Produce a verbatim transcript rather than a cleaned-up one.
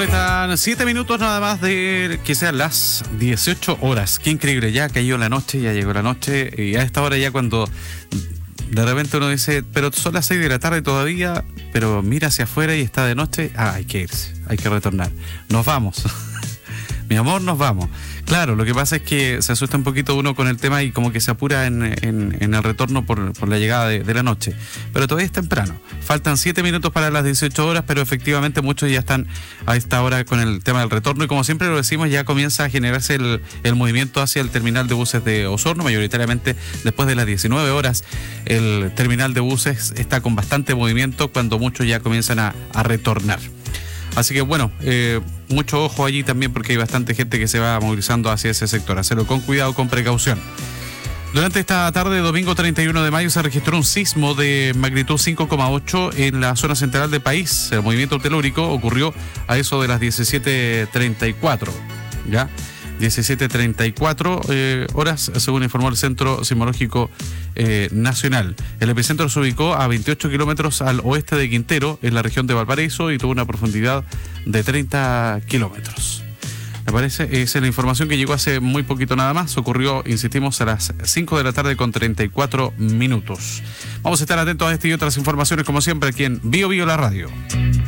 Faltan siete minutos nada más de que sean las dieciocho horas. Qué increíble, ya cayó la noche, ya llegó la noche. Y a esta hora ya cuando de repente uno dice, pero son las seis de la tarde todavía, pero mira hacia afuera y está de noche. Ah, hay que irse, hay que retornar. Nos vamos. Mi amor, nos vamos. Claro, lo que pasa es que se asusta un poquito uno con el tema y como que se apura en, en, en el retorno por, por la llegada de, de la noche. Pero todavía es temprano. Faltan siete minutos para las dieciocho horas, pero efectivamente muchos ya están a esta hora con el tema del retorno. Y como siempre lo decimos, ya comienza a generarse el, el movimiento hacia el terminal de buses de Osorno. Mayoritariamente después de las diecinueve horas, el terminal de buses está con bastante movimiento cuando muchos ya comienzan a, a retornar. Así que bueno, eh, mucho ojo allí también porque hay bastante gente que se va movilizando hacia ese sector. Hacerlo con cuidado, con precaución. Durante esta tarde, domingo treinta y uno de mayo, se registró un sismo de magnitud cinco coma ocho en la zona central del país. El movimiento telúrico ocurrió a eso de las diecisiete treinta y cuatro, ¿ya? diecisiete treinta y cuatro eh, horas, según informó el Centro Sismológico eh, Nacional. El epicentro se ubicó a veintiocho kilómetros al oeste de Quintero, en la región de Valparaíso, y tuvo una profundidad de treinta kilómetros. ¿Me parece? Esa es la información que llegó hace muy poquito nada más. Ocurrió, insistimos, a las cinco de la tarde con treinta y cuatro minutos. Vamos a estar atentos a este y otras informaciones, como siempre, aquí en Bio Bio la Radio.